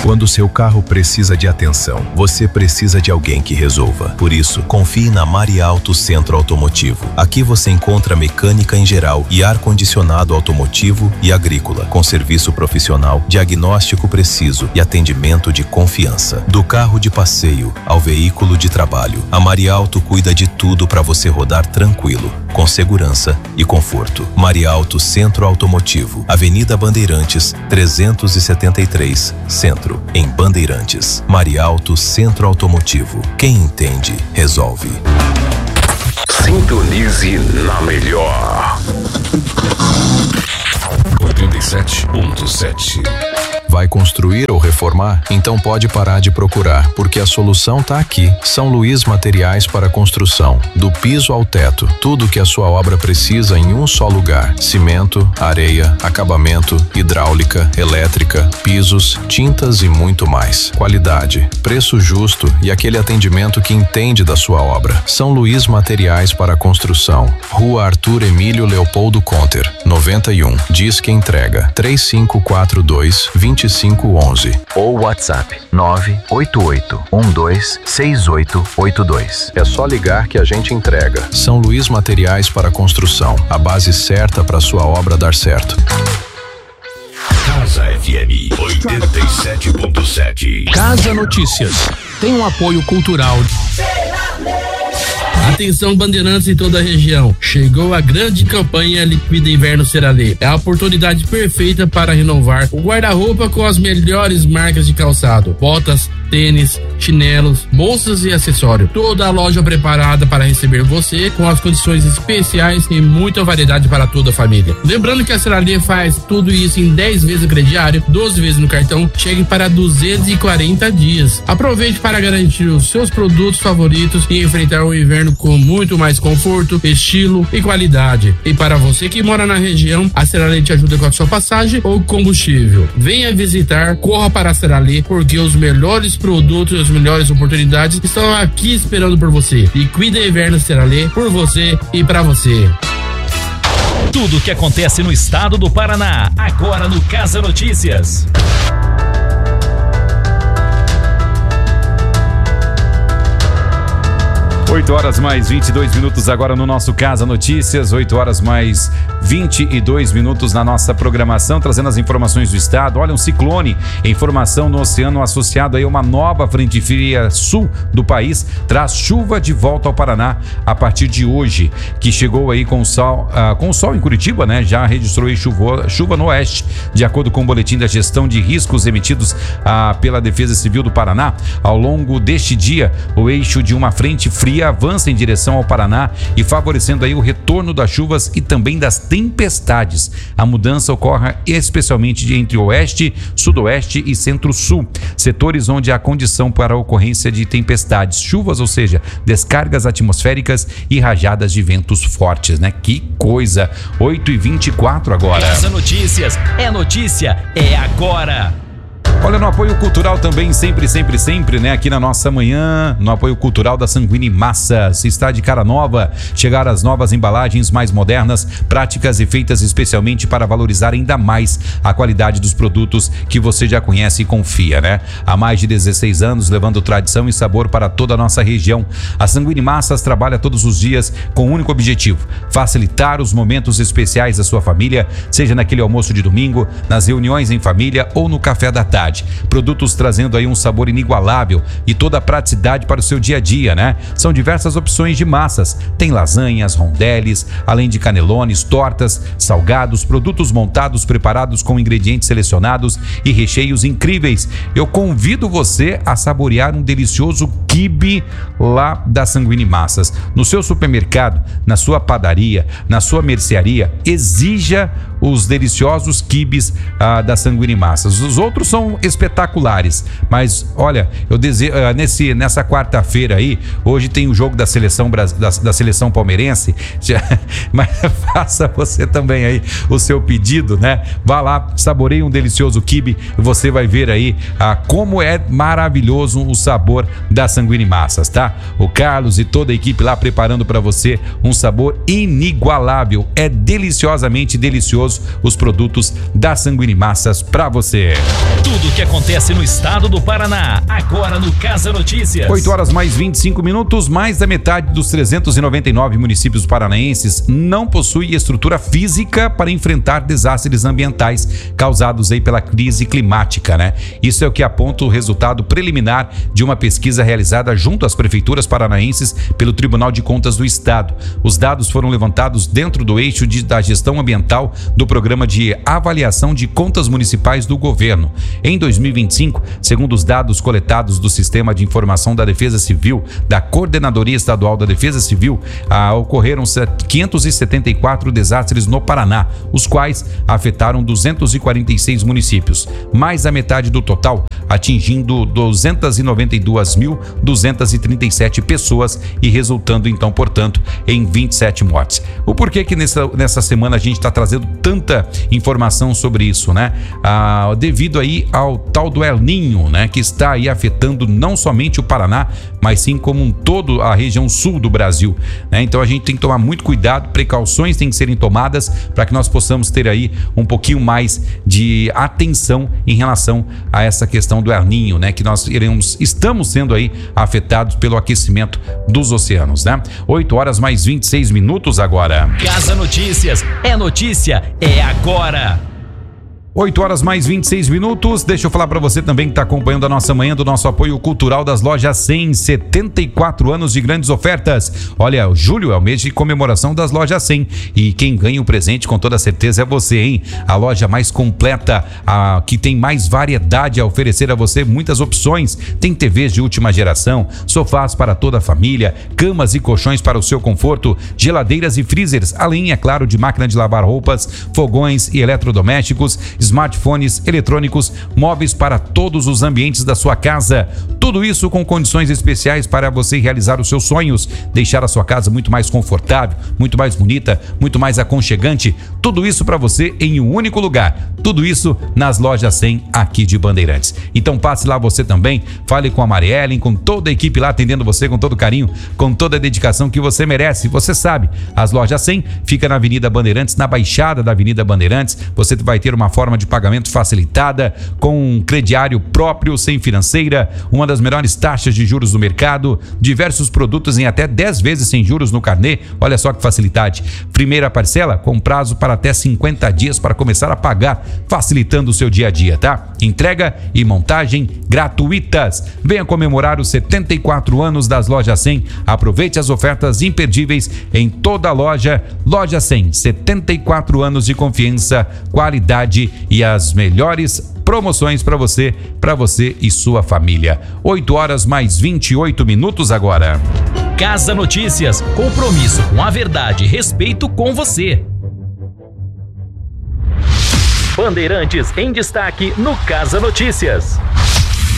Quando seu carro precisa de atenção, você precisa de alguém que resolva. Por isso, confie na Marialto Centro Automotivo. Aqui você encontra mecânica em geral e ar-condicionado automotivo e agrícola, com serviço profissional, diagnóstico preciso e atendimento de confiança. Do carro de passeio ao veículo de trabalho, a Marialto cuida de tudo para você rodar tranquilo, com segurança e conforto. Marialto Centro Automotivo, Avenida Bandeirantes, 373, Centro, em Bandeirantes. Marialto Centro Automotivo. Quem entende, resolve. Sintonize na melhor 87.7. Vai construir ou reformar? Então pode parar de procurar, porque a solução está aqui. São Luís Materiais para Construção. Do piso ao teto, tudo que a sua obra precisa em um só lugar. Cimento, areia, acabamento, hidráulica, elétrica, pisos, tintas e muito mais. Qualidade, preço justo e aquele atendimento que entende da sua obra. São Luís Materiais para Construção. Rua Arthur Emílio Leopoldo Conter, 91. Disque entrega 3542-2511 ou WhatsApp 988-126882. É só ligar que a gente entrega. São Luís Materiais para Construção, a base certa para sua obra dar certo. Casa FM 87.7. Casa Notícias tem um apoio cultural. Atenção, bandeirantes em toda a região. Chegou a grande campanha Liquida Inverno Seralê. É a oportunidade perfeita para renovar o guarda-roupa com as melhores marcas de calçado, botas, tênis, chinelos, bolsas e acessórios. Toda a loja preparada para receber você com as condições especiais e muita variedade para toda a família. Lembrando que a Seralê faz tudo isso em 10 vezes no crediário, 12 vezes no cartão, chegue para 240 dias. Aproveite para garantir os seus produtos favoritos e enfrentar o inverno com muito mais conforto, estilo e qualidade. E para você que mora na região, a Seralê te ajuda com a sua passagem ou combustível. Venha visitar, corra para a Seralê, porque os melhores produtos e as melhores oportunidades estão aqui esperando por você. Liquida Inverno Seralê, por você e para você. Tudo o que acontece no estado do Paraná, agora no Casa Notícias. 8 horas mais 22 minutos agora no nosso Casa Notícias, 8 horas mais 22 minutos na nossa programação, trazendo as informações do estado. Olha, um ciclone em formação no oceano associado aí a uma nova frente fria sul do país, traz chuva de volta ao Paraná a partir de hoje, que chegou aí com o sol em Curitiba, né? Já registrou aí chuva no oeste, de acordo com o boletim da gestão de riscos emitidos pela Defesa Civil do Paraná. Ao longo deste dia, o eixo de uma frente fria avança em direção ao Paraná e favorecendo aí o retorno das chuvas e também das tempestades. A mudança ocorre especialmente entre oeste, sudoeste e centro-sul, setores onde há condição para a ocorrência de tempestades, chuvas, ou seja, descargas atmosféricas e rajadas de ventos fortes, né? Que coisa! 8h24 agora. Casa Notícias, é notícia, é agora. Olha, no apoio cultural também, sempre, né? Aqui na nossa manhã, no apoio cultural da Sanguini Massas. Está de cara nova, chegar as novas embalagens mais modernas, práticas e feitas especialmente para valorizar ainda mais a qualidade dos produtos que você já conhece e confia, né? Há mais de 16 anos, levando tradição e sabor para toda a nossa região. A Sanguini Massas trabalha todos os dias com um único objetivo: facilitar os momentos especiais da sua família, seja naquele almoço de domingo, nas reuniões em família ou no café da tarde. Produtos trazendo aí um sabor inigualável e toda a praticidade para o seu dia a dia, né? São diversas opções de massas. Tem lasanhas, rondeles, além de canelones, tortas, salgados, produtos montados, preparados com ingredientes selecionados e recheios incríveis. Eu convido você a saborear um delicioso quibe lá da Sanguini Massas. No seu supermercado, na sua padaria, na sua mercearia, exija os deliciosos quibes da Sanguini Massas. Os outros são espetaculares, mas olha, eu desejo nessa quarta-feira aí, hoje tem o jogo da seleção da seleção palmeirense, mas faça você também aí o seu pedido, né? Vá lá, saboreie um delicioso quibe e você vai ver aí como é maravilhoso o sabor da Sanguini Massas, tá? O Carlos e toda a equipe lá preparando para você um sabor inigualável, é deliciosamente delicioso todos os produtos da Sanguini Massas para você. Tudo o que acontece no estado do Paraná, agora no Casa Notícias. 8 horas mais 25 minutos, mais da metade dos 399 municípios paranaenses não possui estrutura física para enfrentar desastres ambientais causados aí pela crise climática, né? Isso é o que aponta o resultado preliminar de uma pesquisa realizada junto às prefeituras paranaenses pelo Tribunal de Contas do Estado. Os dados foram levantados dentro do eixo da gestão ambiental do Programa de Avaliação de Contas Municipais do Governo. Em 2025, segundo os dados coletados do Sistema de Informação da Defesa Civil, da Coordenadoria Estadual da Defesa Civil, ocorreram 574 desastres no Paraná, os quais afetaram 246 municípios, mais da metade do total, atingindo 292.237 pessoas e resultando então, portanto, em 27 mortes. O porquê que nessa semana a gente está trazendo tanta informação sobre isso, né? Devido aí ao tal do El Niño, né? Que está aí afetando não somente o Paraná, mas sim como todo a região sul do Brasil, né? Então a gente tem que tomar muito cuidado, precauções têm que serem tomadas para que nós possamos ter aí um pouquinho mais de atenção em relação a essa questão do El Niño, né? Que nós estamos sendo aí afetados pelo aquecimento dos oceanos, né? 8 horas mais 26 minutos agora. Casa Notícias, é notícia, é agora. 8 horas mais 26 minutos. Deixa eu falar para você também que está acompanhando a nossa manhã do nosso apoio cultural das lojas 100, 74 anos de grandes ofertas. Olha, julho é o mês de comemoração das lojas 100 e quem ganha o presente com toda certeza é você, hein? A loja mais completa, que tem mais variedade a oferecer a você, muitas opções. Tem TVs de última geração, sofás para toda a família, camas e colchões para o seu conforto, geladeiras e freezers, além, é claro, de máquina de lavar roupas, fogões e eletrodomésticos, smartphones, eletrônicos, móveis para todos os ambientes da sua casa. Tudo isso com condições especiais para você realizar os seus sonhos, deixar a sua casa muito mais confortável, muito mais bonita, muito mais aconchegante. Tudo isso para você em um único lugar. Tudo isso nas lojas 100 aqui de Bandeirantes. Então passe lá você também, fale com a Mariellen, com toda a equipe lá atendendo você com todo carinho, com toda a dedicação que você merece. Você sabe, as lojas 100 fica na Avenida Bandeirantes, na Baixada da Avenida Bandeirantes. Você vai ter uma forma de pagamento facilitada, com um crediário próprio, sem financeira, uma das melhores taxas de juros do mercado, diversos produtos em até 10 vezes sem juros no carnê. Olha só que facilidade. Primeira parcela com prazo para até 50 dias para começar a pagar, facilitando o seu dia a dia, tá? Entrega e montagem gratuitas. Venha comemorar os 74 anos das lojas 100. Aproveite as ofertas imperdíveis em toda a loja. Loja 100, 74 anos de confiança, qualidade e as melhores promoções para você e sua família. 8 horas mais 28 minutos agora. Casa Notícias, compromisso com a verdade e respeito com você. Bandeirantes em destaque no Casa Notícias.